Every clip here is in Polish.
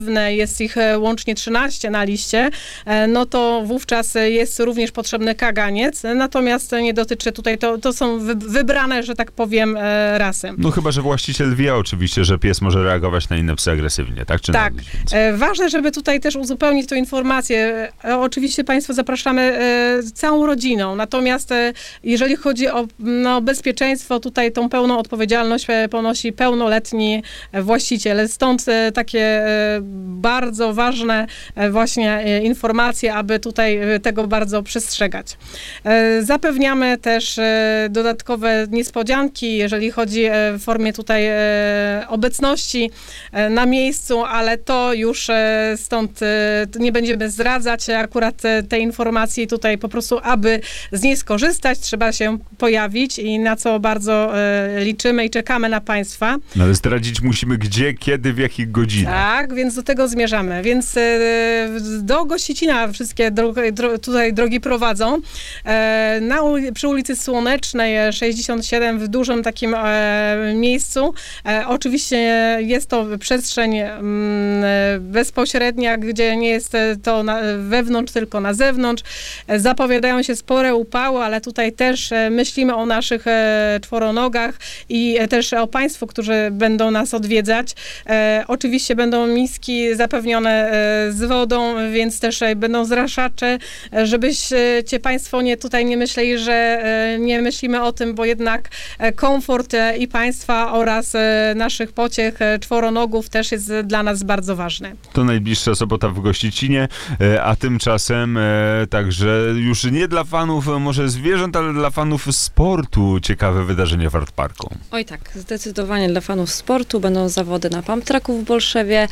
jest ich łącznie 13 na liście, no to wówczas jest również potrzebny kaganiec, natomiast nie dotyczy tutaj, to są wybrane, że tak powiem, rasy. No chyba, że właściciel wie oczywiście, że pies może reagować na inne psy agresywnie, tak? Czy tak. Ważne, żeby tutaj też uzupełnić tę informację. Oczywiście Państwo zapraszamy całą rodziną, natomiast jeżeli chodzi o bezpieczeństwo, tutaj tą pełną odpowiedzialność ponosi pełnoletni właściciel. Stąd takie bardzo ważne właśnie informacje, aby tutaj tego bardzo przestrzegać. Zapewniamy też dodatkowe niespodzianki, jeżeli chodzi w formie tutaj obecności na miejscu, ale to już stąd nie będziemy zdradzać akurat tej informacji tutaj po prostu, aby z niej skorzystać, trzeba się pojawić i na co bardzo liczymy i czekamy na Państwa. No ale zdradzić musimy gdzie, kiedy, w jakich godzinach. Tak, więc do tego zmierzamy. Więc do Gościcina wszystkie tutaj drogi prowadzą. Przy ulicy Słonecznej 67 w dużym takim miejscu. Oczywiście jest to przestrzeń bezpośrednia, gdzie nie jest to wewnątrz, tylko na zewnątrz. Zapowiadają się spore upały, ale tutaj też myślimy o naszych czworonogach i też o Państwu, którzy będą nas odwiedzać. Oczywiście będą miski zapewnione z wodą, więc też będą zraszacze, żebyście Państwo tutaj nie myśleli, że nie myślimy o tym, bo jednak komfort i Państwa oraz naszych pociech czworonogów też jest dla nas bardzo ważny. To najbliższa sobota w Gościcinie, a tymczasem także już nie dla fanów może zwierząt, ale dla fanów sportu ciekawe wydarzenie w Art Parku. Oj tak, zdecydowanie dla fanów sportu będą zawody na pump tracku w Bolszewie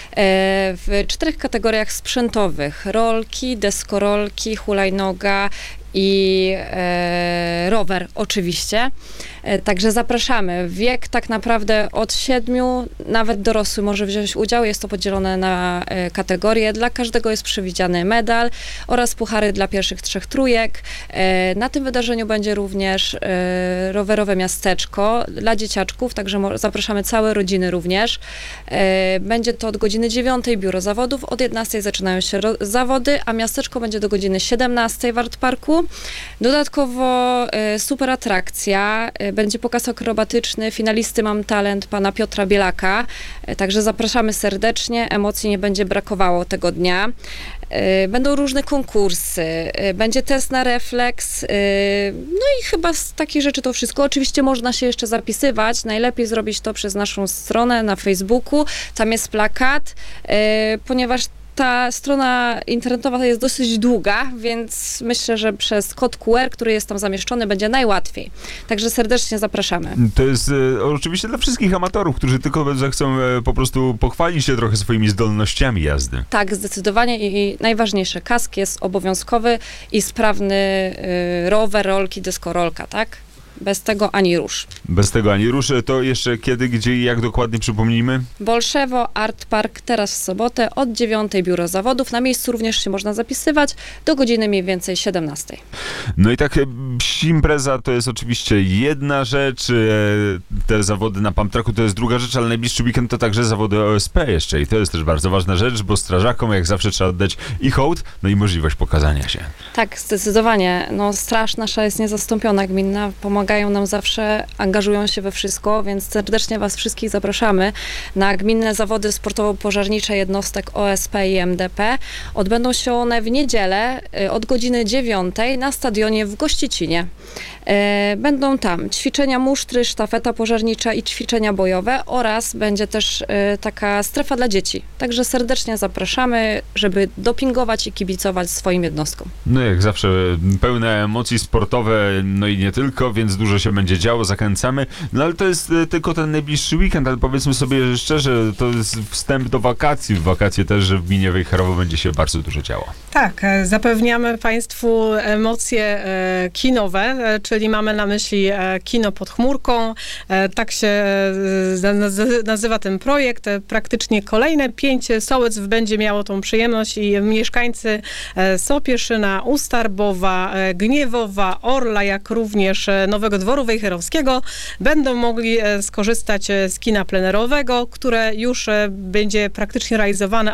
w 4 kategoriach sprzętowych: rolki, deskorolki, hulajnoga i rower oczywiście. Także zapraszamy. Wiek tak naprawdę od 7, nawet dorosły może wziąć udział. Jest to podzielone na kategorie. Dla każdego jest przewidziany medal oraz puchary dla pierwszych 3 trójek. Na tym wydarzeniu będzie również rowerowe miasteczko dla dzieciaczków, także zapraszamy całe rodziny również. Będzie to od godziny 9 biuro zawodów. Od 11 zaczynają się zawody, a miasteczko będzie do godziny 17 w Art Parku. Dodatkowo super atrakcja. Będzie pokaz akrobatyczny finalisty Mam Talent pana Piotra Bielaka. Także zapraszamy serdecznie. Emocji nie będzie brakowało tego dnia. Będą różne konkursy. Będzie test na refleks. No i chyba z takich rzeczy to wszystko. Oczywiście można się jeszcze zapisywać. Najlepiej zrobić to przez naszą stronę na Facebooku. Tam jest plakat, ponieważ ta strona internetowa jest dosyć długa, więc myślę, że przez kod QR, który jest tam zamieszczony, będzie najłatwiej. Także serdecznie zapraszamy. To jest oczywiście dla wszystkich amatorów, którzy tylko zechcą po prostu pochwalić się trochę swoimi zdolnościami jazdy. Tak, zdecydowanie i najważniejsze, kask jest obowiązkowy i sprawny rower, rolki, deskorolka, tak? Bez tego ani rusz. Bez tego ani rusz. To jeszcze kiedy, gdzie i jak dokładnie przypomnijmy? Bolszewo, Art Park, teraz w sobotę od 9 biuro zawodów. Na miejscu również się można zapisywać do godziny mniej więcej 17. No i tak impreza to jest oczywiście jedna rzecz, te zawody na pump tracku to jest druga rzecz, ale najbliższy weekend to także zawody OSP jeszcze i to jest też bardzo ważna rzecz, bo strażakom jak zawsze trzeba oddać i hołd, no i możliwość pokazania się. Tak, zdecydowanie. No straż nasza jest niezastąpiona gminna, pomagają nam zawsze, angażują się we wszystko, więc serdecznie Was wszystkich zapraszamy na gminne zawody sportowo-pożarnicze jednostek OSP i MDP. Odbędą się one w niedzielę od godziny 9 na stadionie w Gościcinie. Będą tam ćwiczenia musztry, sztafeta pożarnicza i ćwiczenia bojowe oraz będzie też taka strefa dla dzieci. Także serdecznie zapraszamy, żeby dopingować i kibicować swoim jednostkom. No jak zawsze pełne emocji sportowe, no i nie tylko, więc dużo się będzie działo, zachęcamy. No ale to jest tylko ten najbliższy weekend, ale powiedzmy sobie szczerze, to jest wstęp do wakacji. W wakacje też w gminie Wejherowo będzie się bardzo dużo działo. Tak, zapewniamy Państwu emocje kinowe, czyli mamy na myśli kino pod chmurką. Tak się nazywa ten projekt. Praktycznie kolejne 5 sołectw będzie miało tą przyjemność i mieszkańcy Sopieszyna, Ustarbowa, Gniewowa, Orla, jak również Nowego Nowego Dworu Wejherowskiego będą mogli skorzystać z kina plenerowego, które już będzie praktycznie realizowane